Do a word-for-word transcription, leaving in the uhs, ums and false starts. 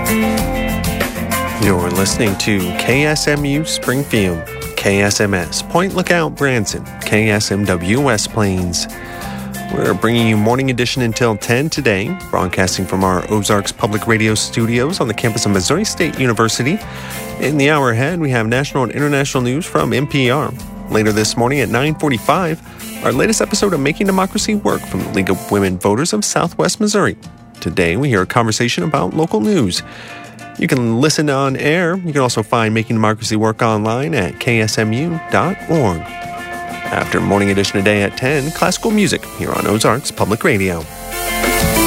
You're listening to K S M U Springfield, K S M S Point Lookout Branson, K S M W West Plains. We're bringing you Morning Edition until ten today, broadcasting from our Ozarks Public Radio studios on the campus of Missouri State University. In the hour ahead, we have national and international news from N P R. Later this morning at nine forty-five, our latest episode of Making Democracy Work from the League of Women Voters of Southwest Missouri. Today, we hear a conversation about local news. You can listen on air. You can also find Making Democracy Work online at K S M U dot org. After Morning Edition today at ten, classical music here on Ozarks Public Radio.